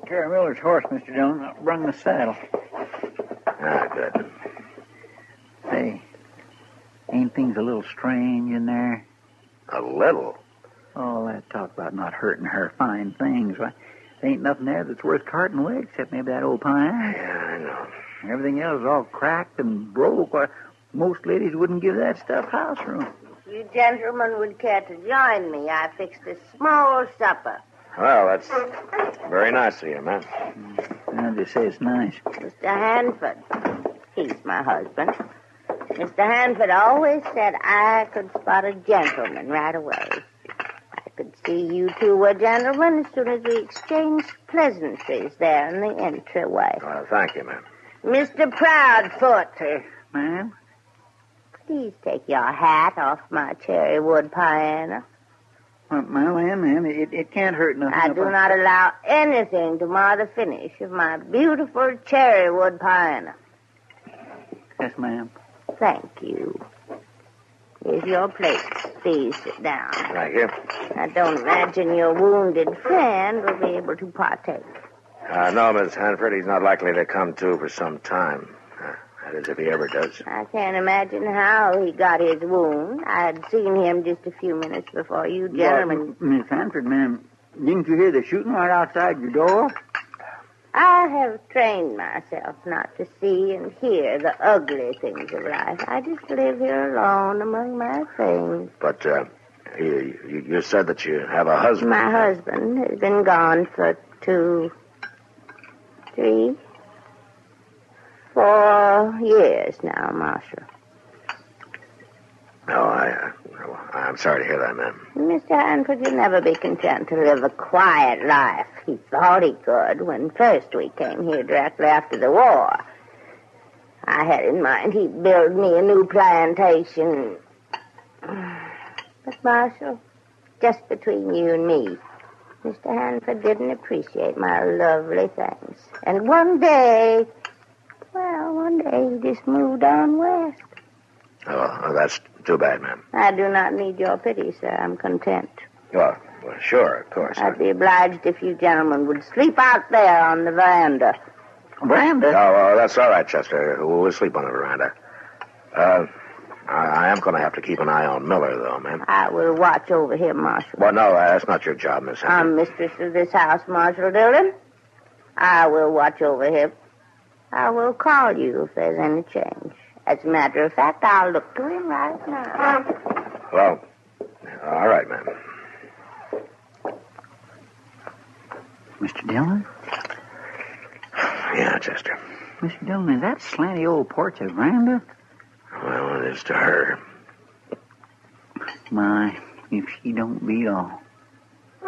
Terry Miller's horse, Mr. Dillon. I brung the saddle. Ah, good. Say, ain't things a little strange in there? A little? All that talk about not hurting her fine things. Why, there ain't nothing there that's worth carting away except maybe that old pine. Yeah, I know. Everything else is all cracked and broke. Why, most ladies wouldn't give that stuff house room. You gentlemen would care to join me. I fixed a small supper. Well, that's very nice of you, man. I'll just say it's nice. Mr. Hanford, he's my husband. Mr. Hanford always said I could spot a gentleman right away. I could see you two were gentlemen as soon as we exchanged pleasantries there in the entryway. Well, thank you, ma'am. Mr. Proudfoot. Ma'am? Please take your hat off my cherry wood piano. Ma'am, it can't hurt nothing. I do not allow anything to mar the finish of my beautiful cherry wood piano. Yes, ma'am. Thank you. Here's your plate. Please sit down. Thank you. I don't imagine your wounded friend will be able to partake. No, Miss Hanford, he's not likely to come to for some time. That is, if he ever does. I can't imagine how he got his wound. I had seen him just a few minutes before you gentlemen... Miss Hanford, ma'am, didn't you hear the shooting right outside your door? I have trained myself not to see and hear the ugly things of life. I just live here alone among my things. But, you said that you have a husband. My husband has been gone for 2, 3, 4 years now, Marshal. No, I'm sorry to hear that, ma'am. Mr. Hanford, you'll never be content to live a quiet life. He thought he could when first we came here directly after the war. I had in mind he'd build me a new plantation. But, Marshal, just between you and me, Mr. Hanford didn't appreciate my lovely things. And one day he just moved on west. Oh, that's too bad, ma'am. I do not need your pity, sir. I'm content. Well, sure, of course. I'd be obliged if you gentlemen would sleep out there on the veranda. Veranda? Oh, that's all right, Chester. We'll sleep on the veranda. I am going to have to keep an eye on Miller, though, ma'am. I will watch over him, Marshal. Well, no, that's not your job, Miss Hanford. I'm mistress of this house, Marshal Dillon. I will watch over him. I will call you if there's any change. As a matter of fact, I'll look to him right now. Well, all right, ma'am. Mr. Dillon? Yeah, Chester. Mr. Dillon, is that slanty old porch a veranda? Well, it is to her. My, if she don't be all.